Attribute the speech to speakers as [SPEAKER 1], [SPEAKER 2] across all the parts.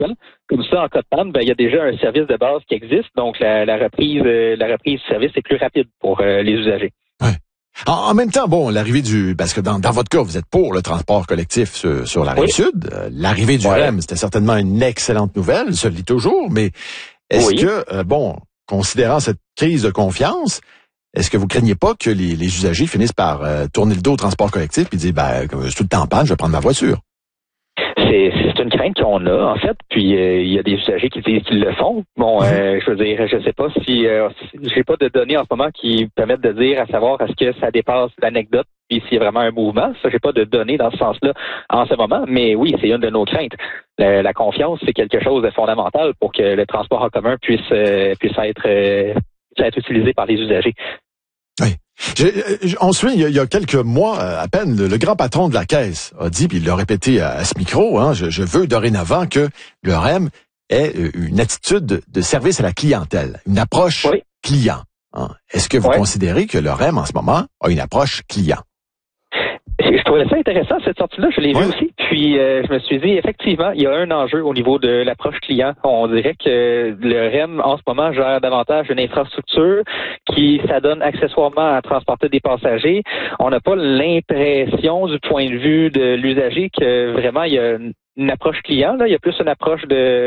[SPEAKER 1] temps. Comme ça, en cas de panne, il y a déjà un service de base qui existe, donc la reprise du service est plus rapide pour les usagers.
[SPEAKER 2] Ouais. En même temps, l'arrivée parce que dans votre cas, vous êtes pour le transport collectif sur la Rive-Sud. L'arrivée du REM, c'était certainement une excellente nouvelle, ça l'est toujours, mais est-ce que, considérant cette crise de confiance, est-ce que vous craignez pas que les usagers finissent par tourner le dos au transport collectif et dire, c'est tout le temps en panne, je vais prendre ma voiture?
[SPEAKER 1] C'est une crainte qu'on a, en fait, puis il y a des usagers qui disent qu'ils le font. Je veux dire, je sais pas si j'ai pas de données en ce moment qui permettent de dire à savoir est-ce que ça dépasse l'anecdote puis s'il y a vraiment un mouvement. Ça, j'ai pas de données dans ce sens-là en ce moment, mais oui, c'est une de nos craintes. La confiance, c'est quelque chose de fondamental pour que le transport en commun puisse être utilisé par les usagers.
[SPEAKER 2] Oui. On se souvient, il y a quelques mois à peine, le grand patron de la Caisse a dit, puis il l'a répété à ce micro, je veux dorénavant que le REM ait une attitude de service à la clientèle, une approche client. Est-ce que vous considérez que le REM, en ce moment, a une approche client?
[SPEAKER 1] Je trouvais ça intéressant, cette sortie-là. Je l'ai vu aussi. Puis, je me suis dit, effectivement, il y a un enjeu au niveau de l'approche client. On dirait que le REM, en ce moment, gère davantage une infrastructure qui s'adonne accessoirement à transporter des passagers. On n'a pas l'impression, du point de vue de l'usager, que vraiment, il y a une approche client. Là. Il y a plus une approche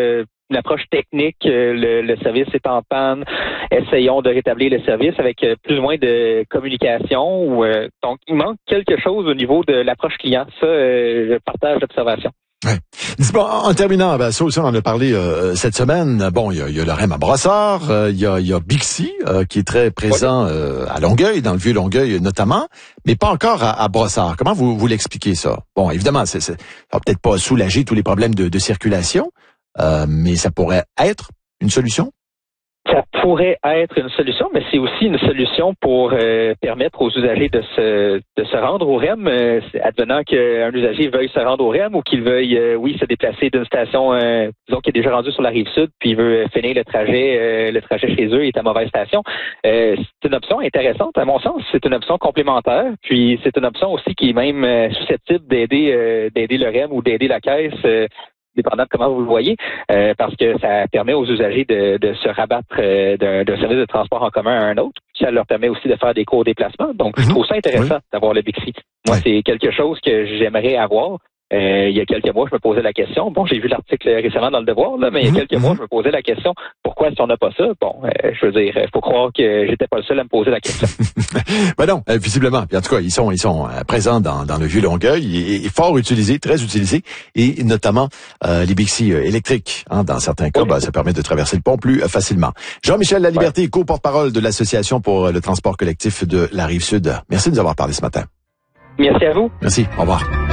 [SPEAKER 1] technique, le service est en panne, essayons de rétablir le service avec plus ou moins de communication. Donc, il manque quelque chose au niveau de l'approche client. Ça, je partage l'observation.
[SPEAKER 2] Ouais. En terminant, ça aussi, on en a parlé cette semaine. Il y a le REM à Brossard, il y a Bixi qui est très présent à Longueuil, dans le vieux Longueuil notamment, mais pas encore à Brossard. Comment vous l'expliquez ça? Bon, évidemment, ça va peut-être pas soulager tous les problèmes de circulation, mais ça pourrait être une solution?
[SPEAKER 1] Ça pourrait être une solution, mais c'est aussi une solution pour permettre aux usagers de se rendre au REM, advenant qu'un usager veuille se rendre au REM ou qu'il veuille, se déplacer d'une station, disons qu'il est déjà rendu sur la Rive-Sud, puis il veut finir le trajet chez eux, il est à mauvaise station. C'est une option intéressante, à mon sens. C'est une option complémentaire, puis c'est une option aussi qui est même susceptible d'aider le REM ou d'aider la Caisse, dépendant de comment vous le voyez, parce que ça permet aux usagers de se rabattre d'un service de transport en commun à un autre. Ça leur permet aussi de faire des courts déplacements. Donc, je trouve ça intéressant d'avoir le Bixi. Moi, c'est quelque chose que j'aimerais avoir. Il y a quelques mois, je me posais la question. J'ai vu l'article récemment dans Le Devoir, mais il y a quelques mois, je me posais la question, pourquoi est-ce qu'on n'a pas ça? Je veux dire, il faut croire que j'étais pas le seul à me poser la question.
[SPEAKER 2] Non, visiblement. Puis en tout cas, ils sont présents dans le vieux Longueuil et fort utilisés, très utilisés, et notamment les Bixi électriques. Dans certains cas, ça permet de traverser le pont plus facilement. Jean-Michel Laliberté, co-porte-parole de l'Association pour le transport collectif de la Rive-Sud. Merci de nous avoir parlé ce matin.
[SPEAKER 1] Merci à vous.
[SPEAKER 2] Merci. Au revoir.